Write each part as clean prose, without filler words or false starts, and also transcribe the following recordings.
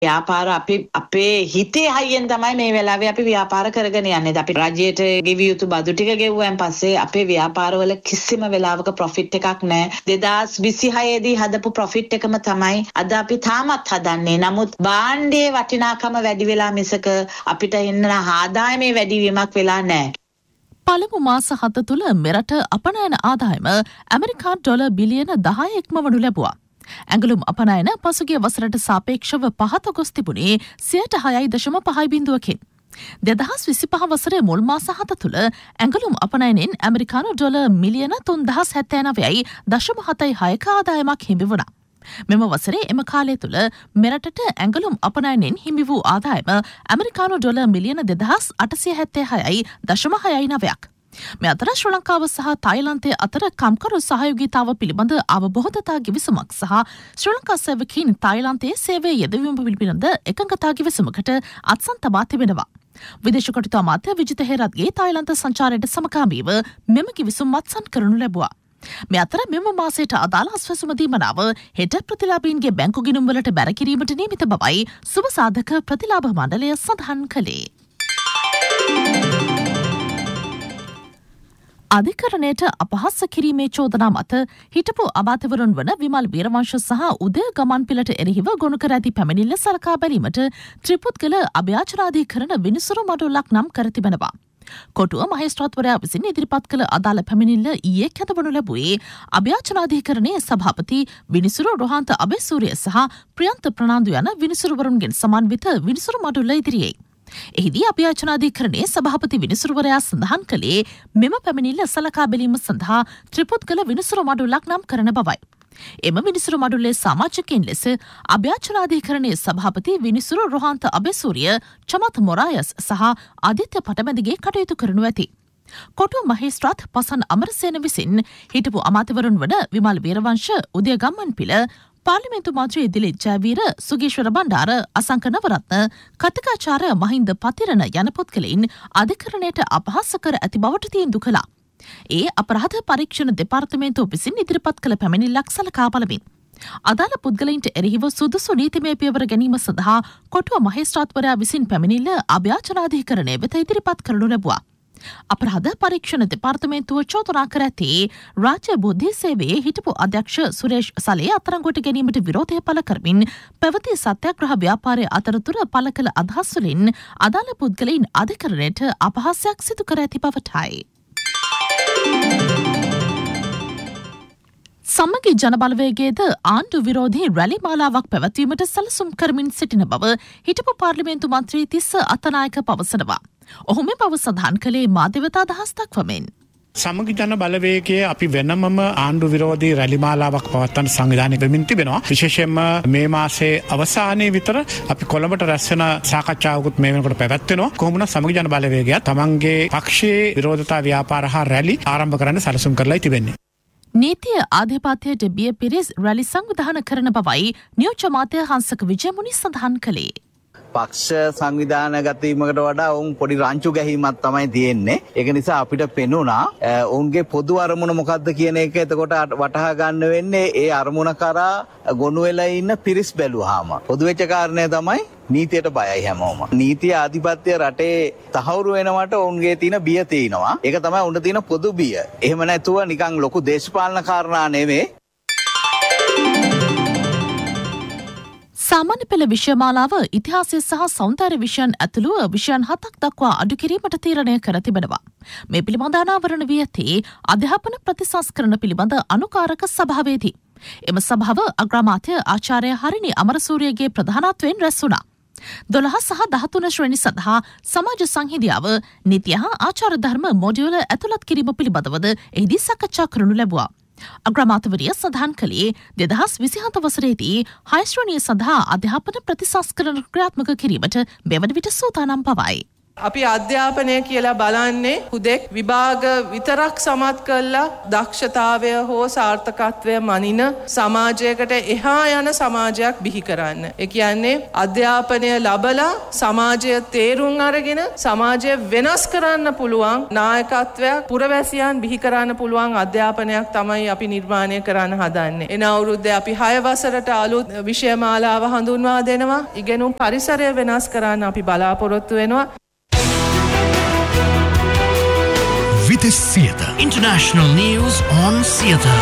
ව්‍යාපාර අපේ හිතේ හයියෙන් තමයි මේ වෙලාවේ අපි ව්‍යාපාර කරගෙන යන්නේ. අපි රජයට ගෙවිය යුතු බදු ටික ගෙවුවන් පස්සේ අපේ ව්‍යාපාරවල කිසිම වෙලාවක ප්‍රොෆිට් එකක් නැහැ. 2026 දී හදපු ප්‍රොෆිට් එකම තමයි අද අපි තාමත් හදන්නේ. නමුත් භාණ්ඩයේ වටිනාකම වැඩි වෙලා මිසක අපිට එන්න ආදායමේ වැඩිවීමක් වෙලා නැහැ. පළමු මාස 7 තුළ මෙරට අපනයන ආදායම ඇමරිකානු ඩොලර් බිලියන 10 ඉක්මවනු ලැබුවා. ඇඟලුම් අපනයන පසුගිය වසරට සාපේක්ෂව පහත ගොස් තිබුණේ 6.5%කින්. 2025 වසරේ මුල් මාස 7 තුළ ඇඟලුම් අපනයනෙන් ඇමරිකානු ඩොලර් මිලියන 3079.76ක ආදායමක් හිමි වුණා. මෙම වසරේ එම කාලය තුළ මෙරටට ඇඟලුම් අපනයනෙන් හිමි වූ ආදායම ඇමරිකානු ඩොලර් මිලියන 2876.69ක්. මේ අතර ශ්‍රී ලංකාව සහ තායිලන්තය අතර කම්කරු සහයෝගීතාව පිළිබඳ අවබෝධතා ගිවිසුමක් සහ ශ්‍රී ලංකා සේවකීන් තායිලන්තයේ සේවයේ යෙදවීම පිළිබඳ එකඟතා ගිවිසුමකට අත්සන් තබා තිබෙනවා. විදේශ කටයුතු අමාත්‍ය විජිත හේරත්ගේ තායිලන්ත සංචාරයට සමගාමීව මෙම ගිවිසුම් අත්සන් කරනු ලැබුවා. මේ අතර මෙම මාසයට අදාළ අස්වැසුම දීමනාව හෙට ප්‍රතිලාභීන්ගේ බැංකු ගිණුම් වලට බැර කිරීමට නියමිත බවයි සුබ සාධක ප්‍රතිලාභ මණ්ඩලය සඳහන් කළේ. අධිකරණයට අපහාස කිරීමේ චෝදනා මත හිටපු අමාත්‍යවරුන් වන විමල් වීරවංශ සහ උදය ගමන්පිලට එරෙහිව ගොනු කර ඇති පැමිණිල්ල සලකා බැලීමට ත්‍රිපුද්ගල අභ්‍යාචනාධිකරණ විනිසුරු මඩුල්ලක් නම් කර තිබෙනවා. කොටුව මහේස්ත්‍රාත්වරයා විසින් ඉදිරිපත් කළ අදාළ පැමිණිල්ල ඊයේ කැඳවනු ලැබුවේ අභ්‍යාචනාධිකරණයේ සභාපති විනිසුරු රොහන්ත අබේසූරිය සහ ප්‍රියන්ත ප්‍රනාන්දු යන විනිසුරුවරුන්ගෙන් සමන්විත විනිසුරු මඩුල්ල ඉදිරියේ. එහිදී අභ්‍යාචනාධිකරණයේ සභාපති විනිසුරුවරයා සඳහන් කළේ මෙම පැමිණිල්ල සලකා බැලීම සඳහා ත්‍රිපුද්ගල විනිසුරු මඩුල්ලක් නම් කරන බවයි. එම විනිසුරු මඩුල්ලේ සමාජිකයින් ලෙස අභ්‍යාචනාධිකරණයේ සභාපති විනිසුරු රොහන්ත අබේසූරිය, චමත් මොරායස් සහ ආදිත්‍ය පටමැදිගේ කටයුතු කරනු ඇති. කොටුව මහේස්ත්‍රාත් පසන් අමරසේන විසින් හිටපු අමාත්‍යවරුන් වන විමල් වීරවංශ, උදය ගම්මන්පිල, පාර්ලිමේන්තු මන්ත්‍රී දිලිත් ජයවීර, සුගීශ්වර බණ්ඩාර, අසංක නවරත්න, කතිකාචාර්ය මහින්ද පතිරණ යන පුද්ගලයින් අධිකරණයට අපහාස කර ඇති බවට තීන්දුව කළා. ඒ අපරාධ පරීක්ෂණ දෙපාර්තමේන්තුව විසින් ඉදිරිපත් කළ පැමිණිල්ලක් සලකා බලමින් අදාළ පුද්ගලයින්ට එරෙහිව සුදුසු නීතිමය පියවර ගැනීම සඳහා කොටුව මහේස්ත්‍රාත්වරයා විසින් පැමිණිල්ල අභ්‍යාචනාධිකරණය වෙත ඉදිරිපත් කරනු ලැබුවා. අපරාධ පරීක්ෂණ දෙපාර්තමේන්තුව චෝදනා කර ඇති රාජ්‍ය බුද්ධි සේවයේ හිටපු අධ්‍යක්ෂ සුරේෂ් සලේ අත්අඩංගුවට ගැනීමට විරෝධය පළ කරමින් පැවති සත්‍යාග්‍රහ ව්‍යාපාරයේ අතරතුර පළ කළ අදහස් වලින් අදාළ පුද්ගලයින් අධිකරණයට අපහාසයක් සිදු කර ඇති බවටයි. සමගි ජනබලවේගයේද ආණ්ඩු විරෝධී රැලි මාලාවක් පැවැත්වීමට සැලසුම් කරමින් සිටින බව හිටපු පාර්ලිමේන්තු මන්ත්‍රී තිස්ස අත්තනායක පවසනවා. ඔහු මේ බව සඳහන් කළේ මාධ්‍යවේද අදහස් දක්වමින්. සමගි ජන බලවේගයේ අපි වෙනමම ආණ්ඩු විරෝධී රැලි මාලාවක් පවත්වන්න සංවිධානය වෙමින් තිබෙනවා. විශේෂයෙන්ම මේ මාසයේ අවසානයේ විතර අපි කොළඹට රැස් වෙන සාකච්ඡාවකුත් මේ වෙනකොට පැවැත්වෙනවා. කොහොමුණත් සමගි ජන බලවේගය තමන්ගේ පක්ෂයේ විරෝධතා ව්‍යාපාර හා රැලි ආරම්භ කරන්න සැලසුම් කරලා තිබෙන්නේ. නීතිය ආධිපත්‍යයට බිය පිරිස් රැලි සංවිධාන කරන බවයි නියෝජ්‍ය අමාත්‍ය හංසක විජයමුනි සඳහන් කළේ. පක්ෂ සංවිධාන ගතීමකට වඩා ඔවුන් පොඩි රංචු ගැහිමක් තමයි තියෙන්නේ. ඒක නිසා අපිට පෙනුණා ඔවුන්ගේ පොදු අරමුණ මොකක්ද කියන එක එතකොට වටහා ගන්න වෙන්නේ ඒ අරමුණ කරා ගොනු වෙලා ඉන්න පිරිස් බැලුවාම. පොදු වෙච්ච කාරණය තමයි නීතියට බයයි හැමෝම. නීතිය ආධිපත්‍ය රටේ තහවුරු වෙනවට ඔවුන්ගේ තියෙන බිය තියෙනවා. ඒක තමයි උන්ට තියෙන පොදු බිය. එහෙම නැතුව නිකන් ලොකු දේශපාලන කාරණා නෙමෙයි. සාමාන්‍ය පෙළ විෂයමාලාව ඉතිහාසය සහ සෞන්දර්ය විෂයන් ඇතුළු විෂයන් 7ක් දක්වා අඩු කිරීමට තීරණය කර තිබෙනවා. මේ පිළිබඳ අනාවරණ වී ඇති අධ්‍යාපන ප්‍රතිසංස්කරණ පිළිබඳ අනුකාරක සභාවේදී එම සභාව අග්‍රාමාත්‍ය ආචාර්ය හරිනි අමරසූරියගේ ප්‍රධානත්වයෙන් රැස් වුණා. 12 සහ 13 ශ්‍රේණි සඳහා සමාජ සංහිඳියාව නීතිය හා ආචාර ධර්ම මොඩියුල ඇතුළත් කිරීම පිළිබඳවද එහිදී සාකච්ඡා කරනු ලැබුවා. අග්‍රාමාත්‍යවරිය සඳහන් කළේ 2027 වසරේදී 6 ශ්‍රේණිය සඳහා අධ්‍යාපන ප්‍රතිසංස්කරණ ක්‍රියාත්මක කිරීමට මෙවන විට සූදානම් බවයි. අපි අධ්‍යාපනය කියලා බලන්නේ හුදෙක් විභාග විතරක් සමත් කරලා දක්ෂතාවය හෝ සාර්ථකත්වය මනින සමාජයකට එහා යන සමාජයක් බිහි කරන්න. ඒ කියන්නේ අධ්‍යාපනය ලබලා සමාජය තේරුම් අරගෙන සමාජය වෙනස් කරන්න පුළුවන් නායකත්වයක් පුරවැසියන් බිහි කරන්න පුළුවන් අධ්‍යාපනයක් තමයි අපි නිර්මාණය කරන්න හදන්නේ. එන අවුරුද්දේ අපි 6 වසරට අලුත් විෂය මාලාව හඳුන්වා දෙනවා. ඉගෙනුම් පරිසරය වෙනස් කරන්න අපි බලාපොරොත්තු වෙනවා. Vides Siyata. International news on Siyata.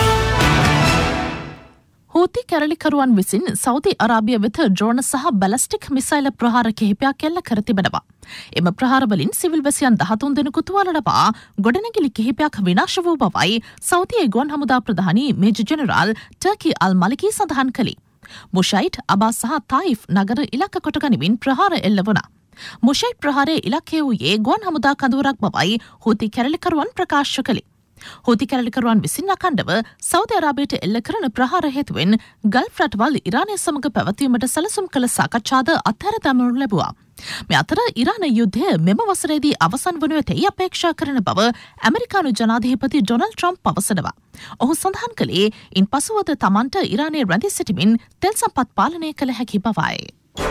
හූති කැරලිකරුවන් විසින් සෞදි අරාබිය වෙත ඩ්‍රෝන සහ බැලස්ටික් මිසයිල ප්‍රහාර කිහිපයක් එල්ල කර තිබෙනවා. එම ප්‍රහාරවලින් සිවිල් වැසියන් 13 දෙනෙකු තුවාල ලබා ගොඩනැගිලි කිහිපයක් විනාශ වූ බවයි සෞදියේ ගුවන් හමුදා ප්‍රධානී මේජර් ජෙනරාල් ටර්කි අල් මලිකි සඳහන් කළේ. මුෂයිට් අබා සහ තායිෆ් නගර ඉලක්ක කොට ගනිමින් ප්‍රහාර එල්ල වුණා. මුෂයිට් ප්‍රහාරයේ ඉලක්කය වූයේ ගුවන් හමුදා කඳවුරක් බවයි හූති කැරලිකරුවන් ප්‍රකාශ කළේ. හූති කැරලිකරුවන් විසින් අඛණ්ඩව සෞදි අරාබියට එල්ල කරන ප්‍රහාර හේතුවෙන් ගල්ෆ් රටවල් ඉරානය සමග පැවතීමට සැලසුම් කළ සාකච්ඡාද අත්හැර දමනු ලැබුවා. මේ අතර ඉරාන යුද්ධය මෙම වසරේදී අවසන් වනු ඇතැයි අපේක්ෂා කරන බව ඇමරිකානු ජනාධිපති ඩොනල්ඩ් ට්‍රම්ප් පවසනවා. ඔහු සඳහන් කළේ ඉන් පසුවද තමන්ට ඉරානයේ රැඳී සිටිමින් තෙල් සම්පත් පාලනය කළ හැකි බවයි.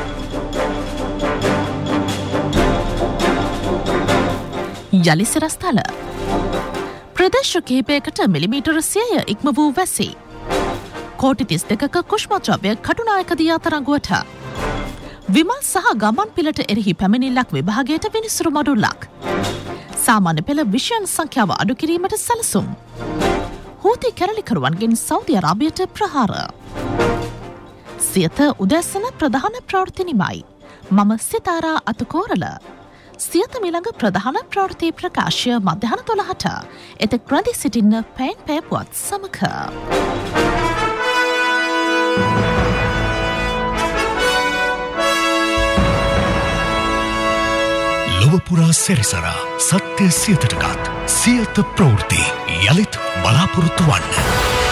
යලි සිරස්තල ප්‍රදේශ කිහිපයකට මිලිමීටර 100 ඉක්ම වූ වැසි. කෝටි 32ක කුෂ්මද්‍රව්‍ය කටුනායක දියා තරංගුවට. විමල් සහ ගමන් පිලට එරෙහි පැමිණිල්ලක් විභාගයට විනිසුරු මඩුල්ලක්. සාමාන්‍ය පෙළ විෂයන් සංඛ්‍යාව අඩු කිරීමට සැලසුම්. හූති කැරලිකරුවන්ගෙන් සෞදි අරාබියට ප්‍රහාර. සියත උදැසන ප්‍රධාන ප්‍රවෘත්ති නිමයි. මම සිතාරා අතුකෝරල. සියත මිළඟ ප්‍රධාන ප්‍රවෘත්ති ප්‍රකාශය මධ්‍යහන 12ට එතෙක් රැඳී සිටින්න පැන් පැපුවත් සමග. ලොවපුරා සැරිසරා සත්‍ය සියතටගත් සියත ප්‍රවෘත්ති යළිත් බලාපොරොත්තු වන්න.